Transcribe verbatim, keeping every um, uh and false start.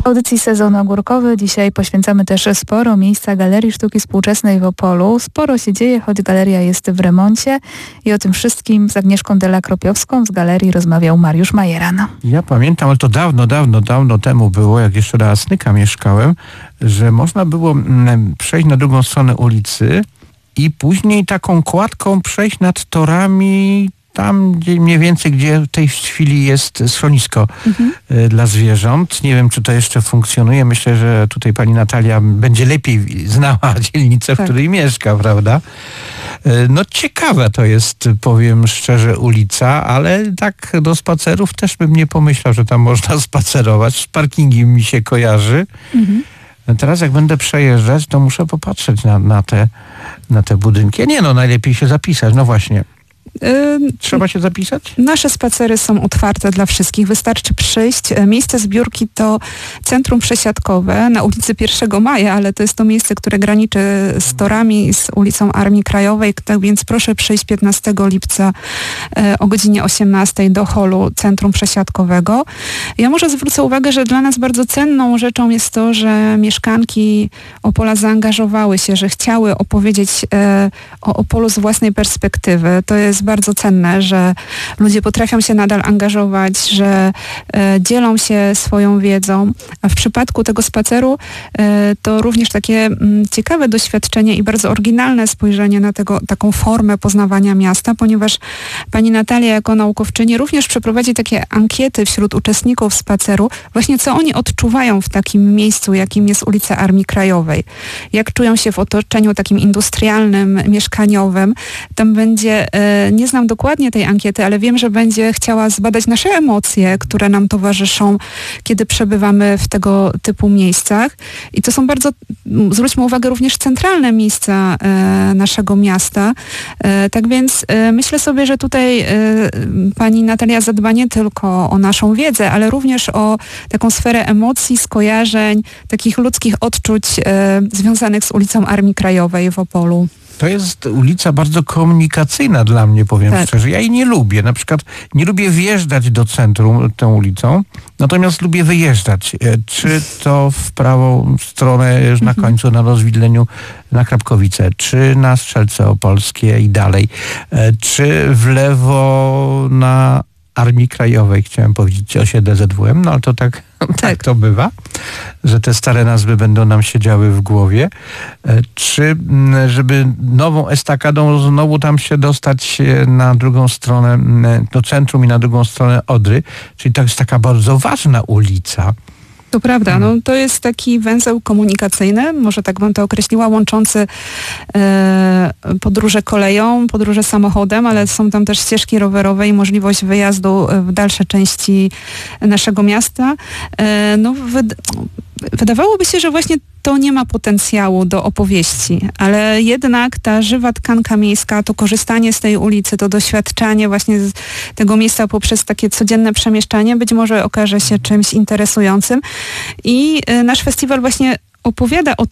W audycji Sezon Ogórkowy dzisiaj poświęcamy też sporo miejsca Galerii Sztuki Współczesnej w Opolu. Sporo się dzieje, choć galeria jest w remoncie i o tym wszystkim z Agnieszką Della-Kropiowską z galerii rozmawiał Mariusz Majeran. Ja pamiętam, ale to dawno, dawno, dawno temu było, jak jeszcze do Asnyka mieszkałem, że można było przejść na drugą stronę ulicy i później taką kładką przejść nad torami tam gdzie mniej więcej, gdzie w tej chwili jest schronisko mhm. dla zwierząt. Nie wiem, czy to jeszcze funkcjonuje. Myślę, że tutaj pani Natalia będzie lepiej znała dzielnicę, tak. w której mieszka, prawda? No ciekawa to jest, powiem szczerze, ulica, ale tak do spacerów też bym nie pomyślał, że tam można spacerować. Z parkingiem mi się kojarzy. Mhm. Teraz jak będę przejeżdżać, to muszę popatrzeć na, na, te, na te budynki. Nie no, najlepiej się zapisać. No właśnie. Trzeba się zapisać? Nasze spacery są otwarte dla wszystkich. Wystarczy przyjść. Miejsce zbiórki to Centrum Przesiadkowe na ulicy pierwszego maja, ale to jest to miejsce, które graniczy z torami i z ulicą Armii Krajowej, tak więc proszę przyjść piętnastego lipca o godzinie osiemnastej do holu Centrum Przesiadkowego. Ja może zwrócę uwagę, że dla nas bardzo cenną rzeczą jest to, że mieszkanki Opola zaangażowały się, że chciały opowiedzieć o Opolu z własnej perspektywy. To jest bardzo cenne, że ludzie potrafią się nadal angażować, że e, dzielą się swoją wiedzą, a w przypadku tego spaceru e, to również takie m, ciekawe doświadczenie i bardzo oryginalne spojrzenie na tego, taką formę poznawania miasta, ponieważ pani Natalia jako naukowczyni również przeprowadzi takie ankiety wśród uczestników spaceru, właśnie co oni odczuwają w takim miejscu, jakim jest ulica Armii Krajowej. Jak czują się w otoczeniu takim industrialnym, mieszkaniowym. Tam będzie e, Nie znam dokładnie tej ankiety, ale wiem, że będzie chciała zbadać nasze emocje, które nam towarzyszą, kiedy przebywamy w tego typu miejscach. I to są bardzo, zwróćmy uwagę, również centralne miejsca e, naszego miasta. E, tak więc e, myślę sobie, że tutaj e, pani Natalia zadba nie tylko o naszą wiedzę, ale również o taką sferę emocji, skojarzeń, takich ludzkich odczuć e, związanych z ulicą Armii Krajowej w Opolu. To jest ulica bardzo komunikacyjna dla mnie, powiem tak. szczerze. Ja jej nie lubię. Na przykład nie lubię wjeżdżać do centrum tą ulicą, natomiast lubię wyjeżdżać. Czy to w prawą stronę, już na końcu, na Rozwidleniu, na Krapkowice, czy na Strzelce Opolskie i dalej, czy w lewo na Armii Krajowej, chciałem powiedzieć osiedle Z W M, no ale to tak, tak. tak to bywa, że te stare nazwy będą nam siedziały w głowie. Czy żeby nową estakadą znowu tam się dostać na drugą stronę, do centrum i na drugą stronę Odry, czyli to jest taka bardzo ważna ulica. To prawda, no to jest taki węzeł komunikacyjny, może tak bym to określiła, łączący e, podróże koleją, podróże samochodem, ale są tam też ścieżki rowerowe i możliwość wyjazdu w dalsze części naszego miasta. E, no wyd- wydawałoby się, że właśnie to nie ma potencjału do opowieści, ale jednak ta żywa tkanka miejska, to korzystanie z tej ulicy, to doświadczanie właśnie z tego miejsca poprzez takie codzienne przemieszczanie być może okaże się czymś interesującym i nasz festiwal właśnie opowiada o